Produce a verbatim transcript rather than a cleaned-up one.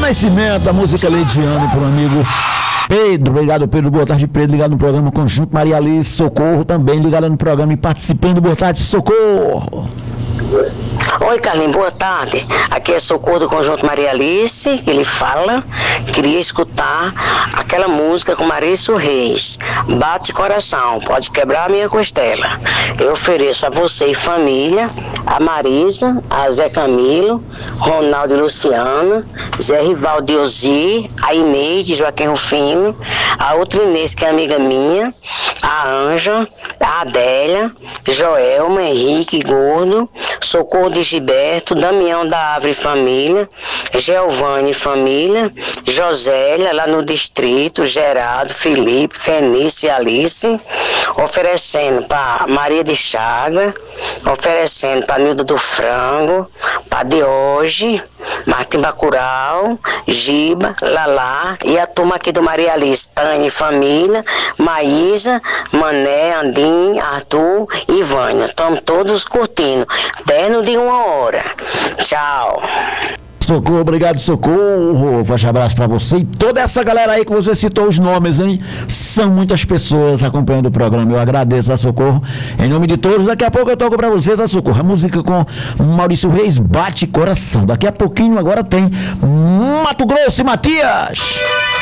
Nascimento, a música Leidiano pro amigo Pedro. Obrigado, Pedro. Boa tarde, Pedro. Ligado no programa Conjunto Maria Alice. Socorro também ligado no programa e participando. Boa tarde, Socorro. Oi, Carlinhos, boa tarde. Aqui é Socorro do Conjunto Maria Alice, ele fala. Queria escutar aquela música com Marício Reis. Bate coração, pode quebrar a minha costela. Eu ofereço a você e família, a Marisa, a Zé Camilo, Ronaldo e Luciana, Zé Rivaldo e Ozi, a Inês de Joaquim Rufino, a outra Inês que é amiga minha, a Anja, a Adélia, Joelma, Henrique Gordo, Socorro de Gilberto, Damião da Árvore Família, Giovanni Família, Josélia, lá no Distrito, Gerardo, Felipe, Fenice e Alice, oferecendo para Maria de Chaga, oferecendo para Nilda do Frango, para Dioge, Martim Bacurau, Giba, Lalá e a turma aqui do Maria Alice, Tânia e Família, Maísa, Mané, Andim, Arthur e Vânia. Estamos todos curtindo. Terno de uma hora. Tchau. Socorro, obrigado, Socorro. Forte abraço pra você e toda essa galera aí que você citou os nomes, hein? São muitas pessoas acompanhando o programa. Eu agradeço a Socorro. Em nome de todos, daqui a pouco eu toco pra vocês a Socorro. A música com Maurício Reis, Bate Coração. Daqui a pouquinho agora tem Mato Grosso e Matias.